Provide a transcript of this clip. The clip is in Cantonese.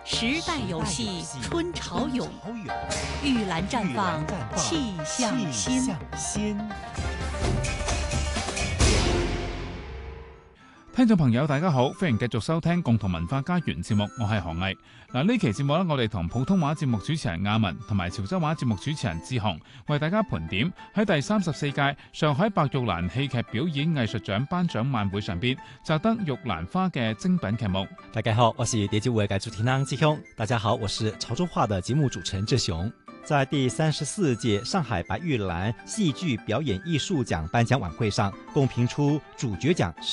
时代游戏春潮涌，玉兰绽放气象新。 聽眾朋友大家好，歡迎繼續收聽共同文化家園節目，我係何毅。呢期節目我哋同普通話節目主持人亞文同埋潮州話節目主持人志雄為大家盤點喺第34屆上海白玉蘭戲劇表演藝術獎頒獎晚會上邊摘得玉蘭花嘅精品劇目。 大家好，我是電視會嘅主持人志雄。大家好，我是潮州話的節目主持人志雄。在第34屆上海白玉蘭戲劇表演藝術獎頒獎晚會上，共評出主角獎